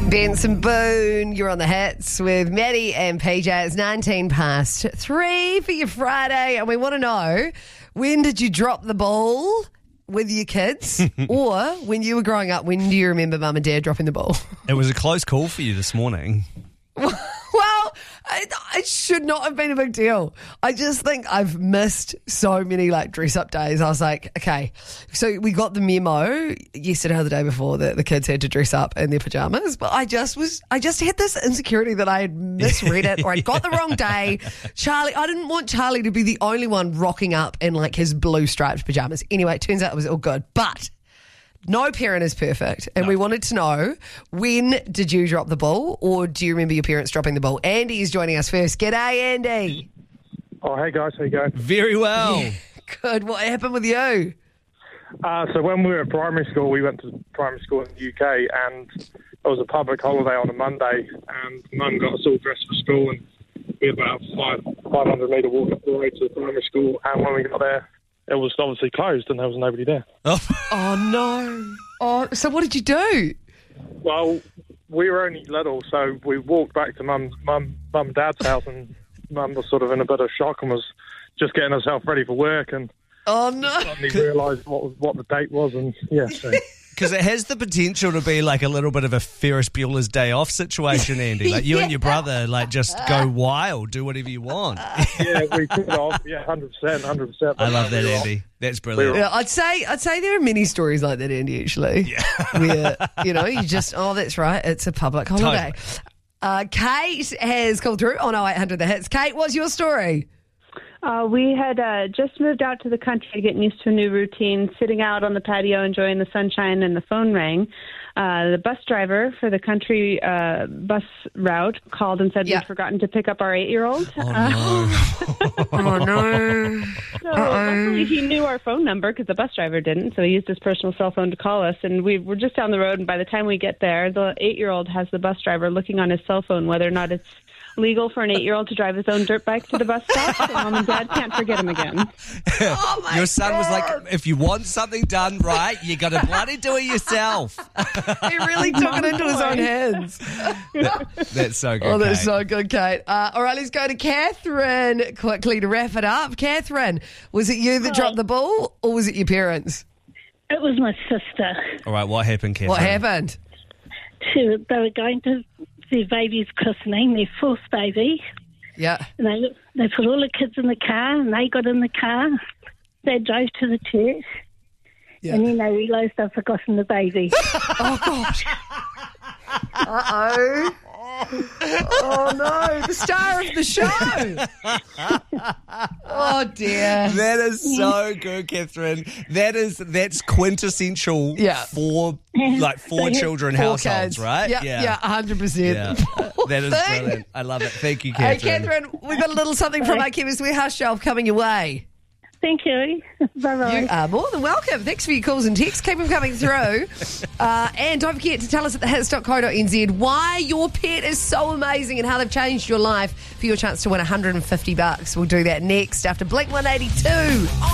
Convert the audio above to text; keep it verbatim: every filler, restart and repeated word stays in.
Benson Boone, you're on the hits with Maddie and P J. It's nineteen past three for your Friday, and we want to know, when did you drop the ball with your kids? Or when you were growing up, when do you remember mum and dad dropping the ball? It was a close call for you this morning. Well, it, it should not have been a big deal. I just think I've missed so many like dress up days. I was like, okay, so we got the memo yesterday or the day before that the kids had to dress up in their pajamas, but I just was, I just had this insecurity that I had misread it or I got the wrong day. Charlie, I didn't want Charlie to be the only one rocking up in like his blue striped pajamas. Anyway, it turns out it was all good, but no parent is perfect, and no. We wanted to know, when did you drop the ball, or do you remember your parents dropping the ball? Andy is joining us first. G'day, Andy. Oh, hey guys, how you going? Very well. Yeah, good. What happened with you? Uh, so when we were at primary school, we went to primary school in the U K, and it was a public holiday on a Monday, and Mum got us all dressed for school, and we had about five five hundred metre walk up the way to the primary school, and when we got there, it was obviously closed and there was nobody there. Oh, oh no. Oh, so what did you do? Well, we were only little, so we walked back to mum, mum, mum and dad's house, and Mum was sort of in a bit of shock and was just getting herself ready for work, and oh no, suddenly realised what what the date was, and yeah. So. Because it has the potential to be like a little bit of a Ferris Bueller's Day Off situation, Andy. Like you yeah. and your brother, like just go wild, do whatever you want. Yeah, we could have. Yeah, hundred percent, hundred percent. I love that, Andy. That's brilliant. Yeah, I'd say I'd say there are many stories like that, Andy. Actually, yeah. Where you know you just oh that's right, it's a public holiday. Totally. Uh, Kate has called through on oh eight hundred the hits. Kate, what's your story? Uh, we had uh, just moved out to the country, getting used to a new routine, sitting out on the patio, enjoying the sunshine, and the phone rang. Uh, the bus driver for the country uh, bus route called and said yeah. we'd forgotten to pick up our eight-year-old. Oh, uh, no. oh, no. So luckily he knew our phone number because the bus driver didn't, so he used his personal cell phone to call us. And we were just down the road, and by the time we get there, the eight-year-old has the bus driver looking on his cell phone whether or not it's legal for an eight-year-old to drive his own dirt bike to the bus stop, so Mom and Dad can't forget him again. Oh my Your son God. was like, if you want something done right, you got to bloody do it yourself. He really took it into his own hands. That, that's so good, Oh, that's Kate. so good, Kate. Uh, all right, let's go to Catherine quickly to wrap it up. Catherine, was it you that dropped the ball, or was it your parents? It was my sister. All right, what happened, Catherine? What happened? She, they were going to their baby's christening, their fourth baby. Yeah. And they, they put all the kids in the car, and they got in the car. They drove to the church. Yeah. And then they realised they'd forgotten the baby. Oh, gosh. Uh-oh. Oh, no. The star of the show. Oh, dear. That is so good, Catherine. That is that's quintessential Yeah. for like four children Four households, kids. right? Yeah, yeah, one hundred percent. Yeah. That is thing. brilliant. I love it. Thank you, Hey, Catherine. Catherine, we've got a little something from our Chemist Warehouse shelf coming your way. Thank you. Bye-bye. You are more than welcome. Thanks for your calls and texts. Keep them coming through. uh, and don't forget to tell us at the hits dot co dot n z why your pet is so amazing and how they've changed your life for your chance to win one hundred fifty bucks. We'll do that next after Blink one eighty-two.